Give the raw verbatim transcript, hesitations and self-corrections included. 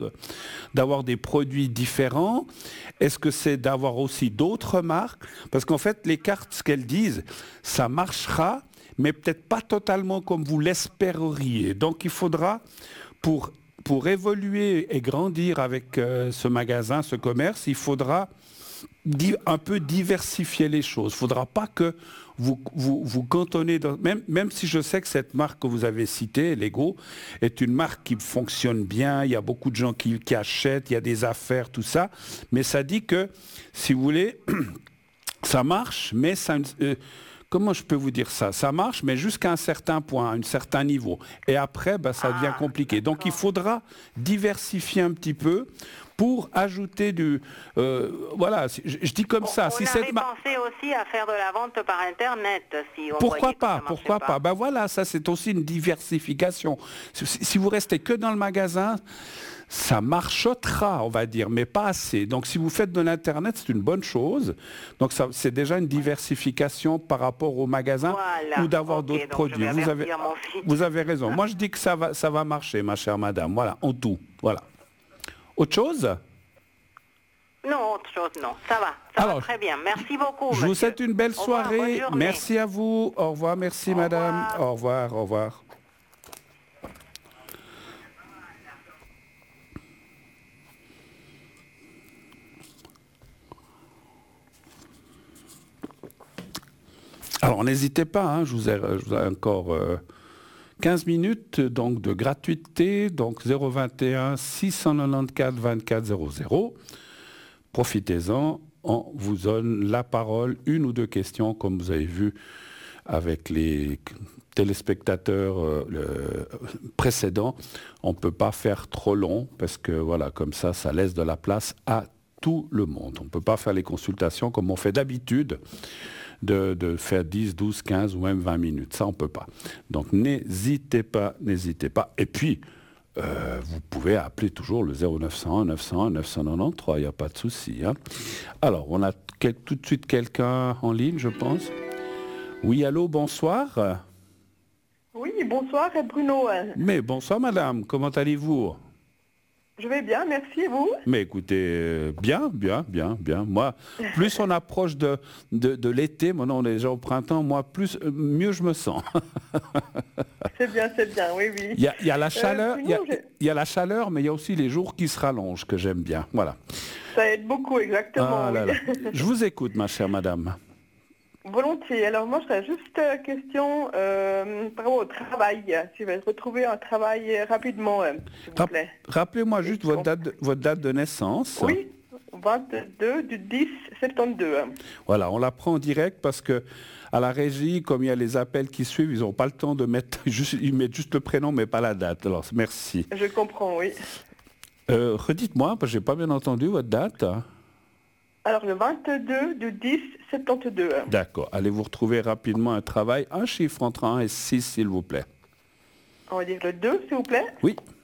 marques, d'avoir des produits différents? Est-ce que c'est d'avoir aussi d'autres marques? Parce qu'en fait, les cartes, ce qu'elles disent, ça marchera, mais peut-être pas totalement comme vous l'espéreriez. Donc il faudra, pour, pour évoluer et grandir avec euh, ce magasin, ce commerce, il faudra di- un peu diversifier les choses. Il ne faudra pas que vous vous, vous cantonnez, dans, même, même si je sais que cette marque que vous avez citée, Lego, est une marque qui fonctionne bien, il y a beaucoup de gens qui, qui achètent, il y a des affaires, tout ça, mais ça dit que, si vous voulez, ça marche, mais ça... Euh, comment je peux vous dire ça? Ça marche, mais jusqu'à un certain point, à un certain niveau. Et après, ben, ça devient Ah, compliqué. Donc il d'accord. faudra diversifier un petit peu pour ajouter du... euh, voilà, si- je, je dis comme On, ça. on Si avait cette ma- pensé aussi à faire de la vente par Internet, si on Pourquoi voyait que pas? ça marchait Pourquoi pas? Ben voilà, ça c'est aussi une diversification. Si, si vous restez que dans le magasin, ça marchotera, on va dire, mais pas assez. Donc si vous faites de l'Internet, c'est une bonne chose. Donc ça, c'est déjà une diversification par rapport au magasin Voilà. ou d'avoir Ok, d'autres donc produits. je vais Vous avez, avertir mon fils. vous avez raison. Moi je dis que ça va, ça va marcher, ma chère madame. Voilà, en tout. Voilà. Autre chose? Non, autre chose, non. Ça va, ça Alors, va très bien. Merci beaucoup, Je vous monsieur. souhaite une belle Au revoir, bonne soirée. journée. Merci à vous. Au revoir. Merci Au madame. revoir. Au revoir. Au revoir. Alors n'hésitez pas, hein, je, vous ai, je vous ai encore euh, quinze minutes donc, de gratuité, donc zéro vingt et un six cent quatre-vingt-quatorze vingt-quatre zéro zéro. Profitez-en, on vous donne la parole, une ou deux questions, comme vous avez vu avec les téléspectateurs euh, le, précédents. On ne peut pas faire trop long, parce que voilà, comme ça, ça laisse de la place à tout le monde. On ne peut pas faire les consultations comme on fait d'habitude. De, de faire dix, douze, quinze ou même vingt minutes. Ça, on ne peut pas. Donc, n'hésitez pas, n'hésitez pas. Et puis, euh, vous pouvez appeler toujours le zéro neuf cent un neuf cent un neuf cent quatre-vingt-treize, il n'y a pas de souci. Hein. Alors, on a quel, tout de suite quelqu'un en ligne, je pense. Oui, allô, bonsoir. Oui, bonsoir Bruno. Mais bonsoir, madame, comment allez-vous? Je vais bien, merci, et vous? Mais écoutez, euh, bien, bien, bien, bien. Moi, plus on approche de, de, de l'été, maintenant on est déjà au printemps, moi, plus, euh, mieux je me sens. C'est bien, c'est bien, oui, oui. Il y a, il y a la chaleur, Euh, il y a- sinon, j'ai- il y a la chaleur, mais il y a aussi les jours qui se rallongent, que j'aime bien. Voilà. Ça aide beaucoup, exactement. Ah là oui. là. Je vous écoute, ma chère madame. Volontiers. Alors moi, je serais juste euh, question euh, par rapport au travail. Si je vais retrouver un travail euh, rapidement, euh, s'il vous Rap- plaît. Rappelez-moi juste Question. votre date, de, votre date de naissance. Oui, vingt-deux du dix soixante-douze. Voilà, on la prend en direct parce que à la régie, comme il y a les appels qui suivent, ils n'ont pas le temps de mettre juste, ils mettent juste le prénom, mais pas la date. Alors, merci. Je comprends, oui. Euh, redites-moi, parce que j'ai pas bien entendu votre date. Alors le vingt-deux du dix soixante-douze. D'accord. Allez-vous retrouver rapidement un travail, un chiffre entre un et six, s'il vous plaît. On va dire le deux, s'il vous plaît. Oui.